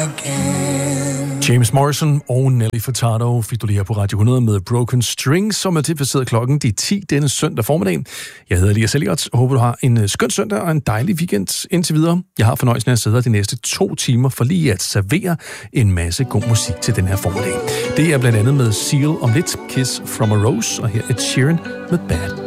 James Morrison og Nelly Furtado fik du lige her på Radio 100 med Broken Strings, som er tilpasseret klokken de 10 denne søndag formiddag. Jeg hedder Elias Elliot og håber, du har en skøn søndag og en dejlig weekend indtil videre. Jeg har fornøjelsen af at sidde her de næste 2 timer for lige at servere en masse god musik til den her formiddag. Det er blandt andet med Seal om lidt, Kiss from a Rose, og her er Sheeran med Bad.